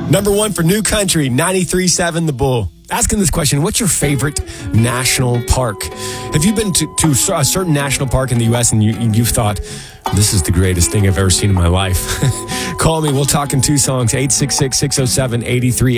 Number one for New Country, 93.7 The Bull. Asking this question, what's your favorite national park? Have you been to a certain national park in the U.S. and you've thought, this is the greatest thing I've ever seen in my life? Call me. We'll talk in two songs, 866-607-83